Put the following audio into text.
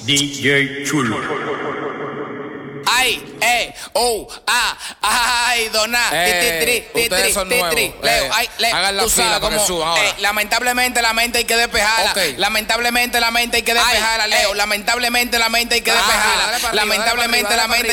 DJ Chulo. Ay, ay, dona, ustedes son nuevos. Leo, ay, Leo, hagan la tú fila sabes para que cómo, suban ahora. lamentablemente la mente hay que despejarla. Ok. Lamentablemente la mente hay que despejarla, Leo. Lamentablemente la mente hay que despejarla. dale para arriba, Lamentablemente dale la para mente